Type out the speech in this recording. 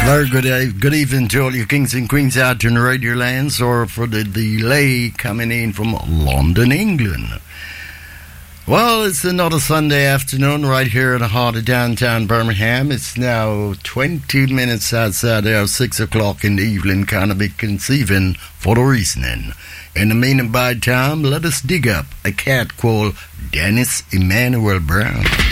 Very good evening to all you kings and queens out there in the radio lands, or for the delay coming in from London, England. Well, it's another Sunday afternoon right here in the heart of downtown Birmingham. It's now 20 minutes outside there, 6 o'clock in the evening, kind of be conceiving for the reasoning. In the meantime, let us dig up a cat called Dennis Emmanuel Brown.